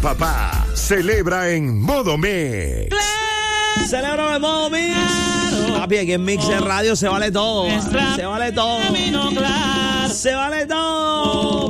papá. Celebra en Modo Mix. Celebra en Modo Mix. Papi, aquí en Mix de Radio se vale todo. Se vale todo. Se vale todo.